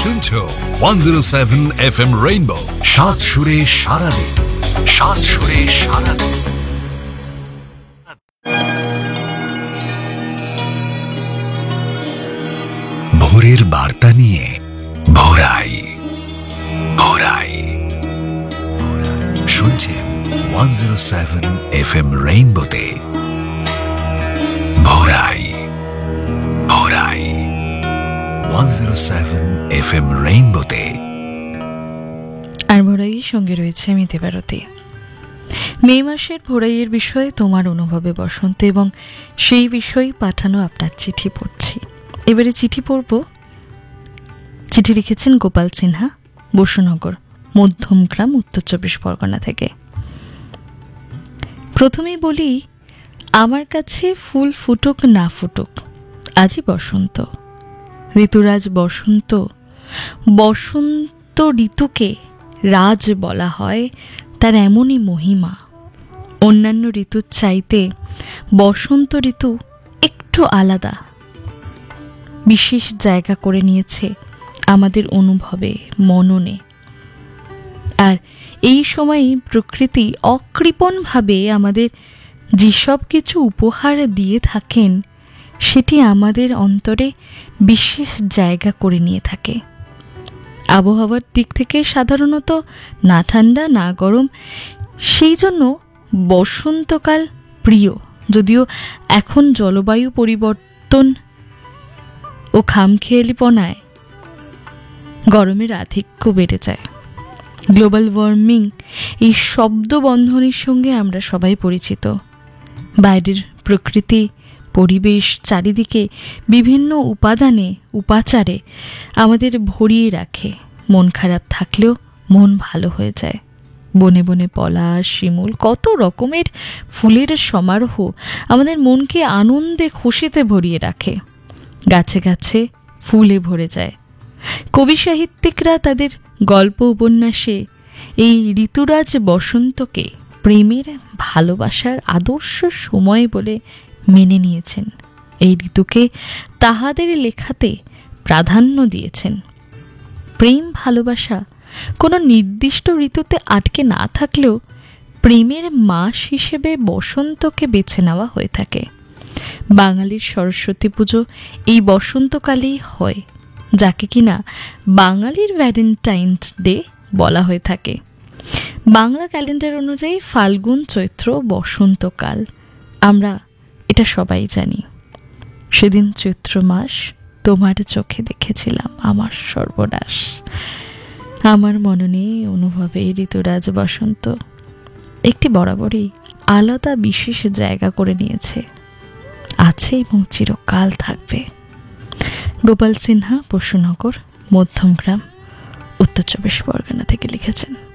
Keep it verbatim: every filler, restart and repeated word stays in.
শুনছো one zero seven F M rainbow, সাত সুরে সারাদিন, সাত সুরে সারাদিন। ভোরের বার্তা নিয়ে ভোরাই ভোরাই শুনছেন one zero seven F M রেইনবোতে ভোরাই ভোরাই one zero seven F M রেইনবোতে। আর ভোরাইয়ের সঙ্গে রয়েছে আমি দেবারতী। মে মাসের ভোরাইয়ের বিষয়ে তোমার অনুভবে বসন্ত এবং সেই বিষয়ে পাঠানো আপনার চিঠি পড়ছি। এবারে চিঠি পড়ব। চিঠি লিখেছেন গোপাল সিনহা, বসুনগর, মধ্যমগ্রাম, উত্তর চব্বিশ পরগনা থেকে। প্রথমেই বলি, আমার কাছে ফুল ফুটুক না ফুটুক, আজই বসন্ত। ঋতুরাজ বসন্ত। বসন্ত ঋতুকে রাজ বলা হয়, তার এমনই মহিমা। অন্যান্য ঋতুর চাইতে বসন্ত ঋতু একটু আলাদা, বিশেষ জায়গা করে নিয়েছে আমাদের অনুভবে, মননে। আর এই সময়ে প্রকৃতি অকৃপণভাবে আমাদের যেসব কিছু উপহার দিয়ে থাকেন, সেটি আমাদের অন্তরে বিশেষ জায়গা করে নিয়ে থাকে। আবহাওয়ার দিক থেকে সাধারণত না ঠান্ডা না গরম, সেই জন্য বসন্তকাল প্রিয়। যদিও এখন জলবায়ু পরিবর্তন ও খামখেয়ালিপনায় গরমের আধিক্য বেড়ে যায়। গ্লোবাল ওয়ার্মিং, এই শব্দ বন্ধনীর সঙ্গে আমরা সবাই পরিচিত। বাইরের প্রকৃতি, পরিবেশ, চারিদিকে বিভিন্ন উপাদানে, উপাচারে আমাদের ভরিয়ে রাখে। মন খারাপ থাকলেও মন ভালো হয়ে যায়। বনে বনে পলাশ, শিমুল, কত রকমের ফুলের সমারোহ আমাদের মনকে আনন্দে খুশিতে ভরিয়ে রাখে। গাছে গাছে ফুলে ভরে যায়। কবি সাহিত্যিকরা তাদের গল্প উপন্যাসে এই ঋতুরাজ বসন্তকে প্রেমের, ভালোবাসার আদর্শ সময় বলে মেনে নিয়েছেন। এই ঋতুকে তাহাদের লেখাতে প্রাধান্য দিয়েছেন। প্রেম, ভালোবাসা কোনো নির্দিষ্ট ঋতুতে আটকে না থাকলেও প্রেমের মাস হিসেবে বসন্তকে বেছে নেওয়া হয়ে থাকে। বাঙালির সরস্বতী পুজো এই বসন্তকালেই হয়, যাকে কিনা বাঙালির ভ্যালেন্টাইন্স ডে বলা হয়ে থাকে। বাংলা ক্যালেন্ডার অনুযায়ী ফাল্গুন, চৈত্র বসন্তকাল, আমরা এটা সবাই জানি। সেদিন চৈত্র মাস, তোমার চোখে দেখেছিলাম আমার সর্বনাশ। আমার মননে, অনুভবে ঋতুরাজ বসন্ত একটি বরাবরই আলাদা বিশেষ জায়গা করে নিয়েছে, আছে এবং চিরকাল থাকবে। গোপাল সিনহা, বসুনগর, মধ্যমগ্রাম, উত্তর চব্বিশ পরগনা থেকে লিখেছেন।